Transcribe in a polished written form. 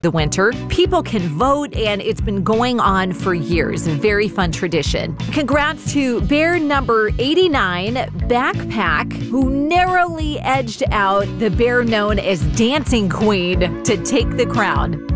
the winter. People can vote, and it's been going on for years. A very fun tradition. Congrats to bear number 89, Backpack, who narrowly edged out the bear known as Dancing Queen to take the crown.